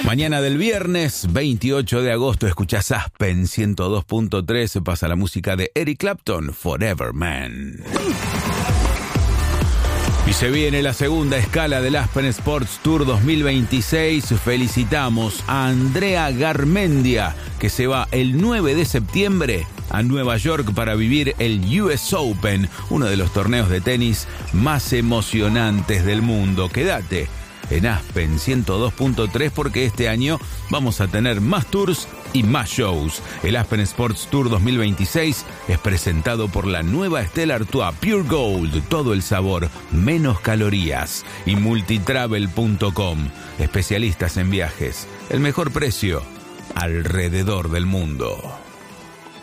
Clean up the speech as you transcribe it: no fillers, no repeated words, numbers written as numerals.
Mañana del viernes 28 de agosto escuchás Aspen 102.3, pasa la música de Eric Clapton, Forever Man. Y se viene la segunda escala del Aspen Sports Tour 2026. Felicitamos a Andrea Garmendia, que se va el 9 de septiembre a Nueva York para vivir el US Open, uno de los torneos de tenis más emocionantes del mundo. Quédate en Aspen 102.3 porque este año vamos a tener más tours y más shows. El Aspen Sports Tour 2026 es presentado por la nueva Stella Artois Pure Gold, todo el sabor, menos calorías, y multitravel.com, especialistas en viajes, el mejor precio alrededor del mundo.